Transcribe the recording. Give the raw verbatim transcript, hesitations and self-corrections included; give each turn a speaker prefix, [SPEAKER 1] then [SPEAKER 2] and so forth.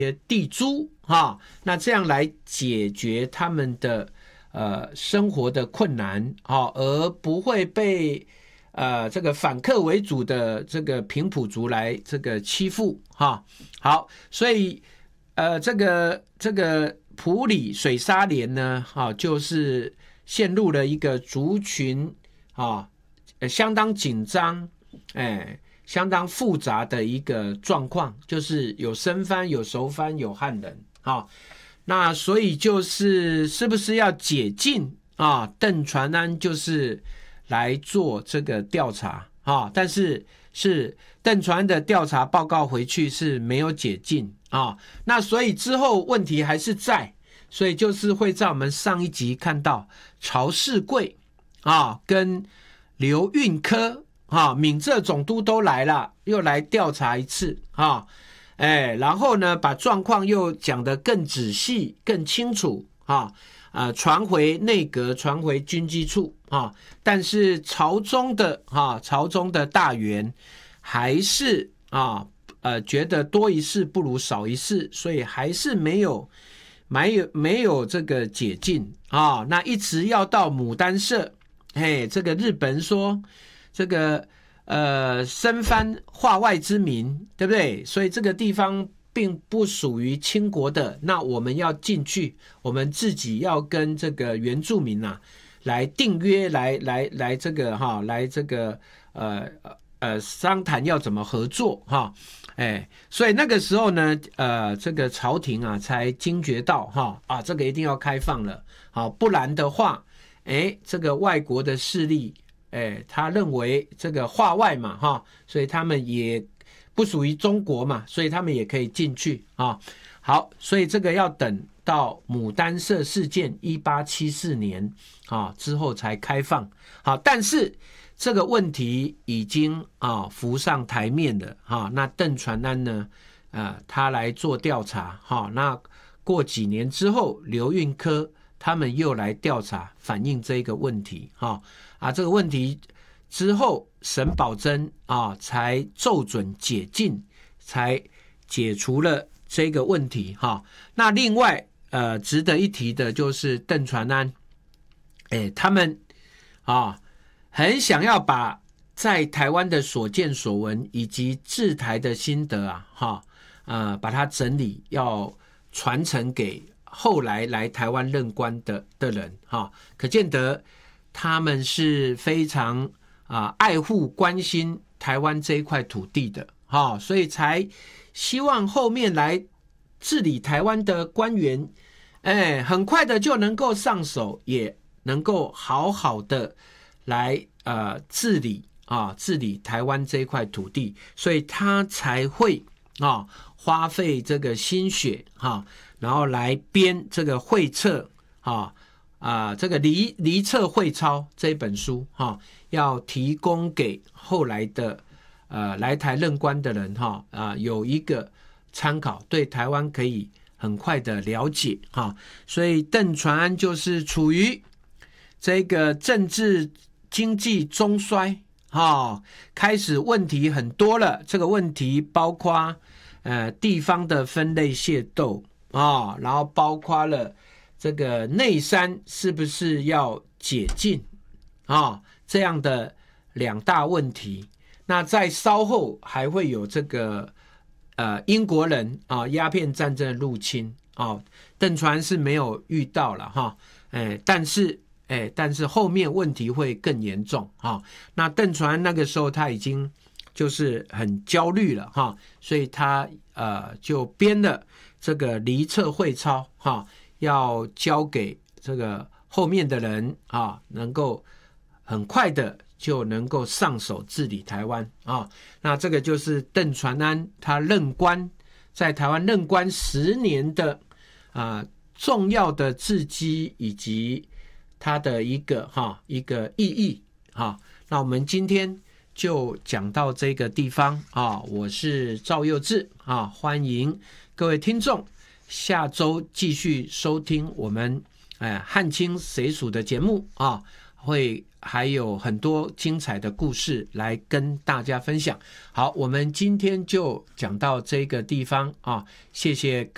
[SPEAKER 1] 地租哈，那这样来解决他们的呃生活的困难啊，而不会被呃这个反客为主的这个平埔族来这个欺负哈。好，所以呃这个这个埔里水沙连呢，哈，就是陷入了一个族群啊相当紧张，哎。相当复杂的一个状况，就是有生番、有熟番、有汉人啊。那所以就是是不是要解禁啊？邓传安就是来做这个调查啊，但是是邓传安的调查报告回去是没有解禁啊。那所以之后问题还是在，所以就是会在我们上一集看到曹世贵啊跟刘运科。啊，闽浙总督都来了，又来调查一次啊，哎，然后呢，把状况又讲得更仔细、更清楚啊，呃，传回内阁，传回军机处啊，但是朝中的啊，朝中的大员还是啊，呃，觉得多一事不如少一事，所以还是没有没有没有这个解禁啊，那一直要到牡丹社，嘿，这个日本说。这个呃，生番化外之民，对不对？所以这个地方并不属于清国的，那我们要进去，我们自己要跟这个原住民啊来订约，来来来这个哈，来这个呃呃商谈要怎么合作哈，哎，所以那个时候呢，呃，这个朝廷啊才惊觉到哈啊，这个一定要开放了，好，不然的话，哎，这个外国的势力。哎，他认为这个化外嘛，哈，所以他们也不属于中国嘛，所以他们也可以进去啊。好，所以这个要等到牡丹社事件一八七四年啊之后才开放。好，但是这个问题已经啊浮上台面了哈。那邓传安呢，呃，他来做调查哈。那过几年之后，刘运科他们又来调查，反映这个问题哈。啊，这个问题之后，沈葆桢啊才奏准解禁，才解除了这个问题哈。那另外呃，值得一提的就是邓传安，哎，他们啊很想要把在台湾的所见所闻以及治台的心得啊，哈呃，把它整理，要传承给后来来台湾任官的的人哈，可见得。他们是非常啊、呃、爱护关心台湾这一块土地的哈、哦，所以才希望后面来治理台湾的官员，哎，很快的就能够上手，也能够好好的来呃治理啊治理台湾这一块土地，所以他才会啊花费这个心血哈、啊，然后来编这个会册啊。啊，这个离离册会钞这本书哈、啊，要提供给后来的呃来台任官的人哈啊，有一个参考，对台湾可以很快的了解哈、啊。所以邓传安就是处于这个政治经济中衰哈、啊，开始问题很多了。这个问题包括呃地方的分类械斗啊，然后包括了。这个内山是不是要解禁啊？这样的两大问题，那在稍后还会有这个呃英国人啊鸦片战争的入侵啊，邓传是没有遇到了哈，哎，但是哎，但是后面问题会更严重啊。那邓传那个时候他已经就是很焦虑了哈，所以他呃就编了这个离册会钞哈。要交给这个后面的人啊，能够很快的就能够上手治理台湾啊。那这个就是邓传安他任官在台湾任官十年的啊重要的事迹以及他的一个哈一个意义啊。那我们今天就讲到这个地方啊，我是赵佑志啊，欢迎各位听众。下周继续收听我们呃汉清谁属的节目啊，会还有很多精彩的故事来跟大家分享。好，我们今天就讲到这个地方啊，谢谢。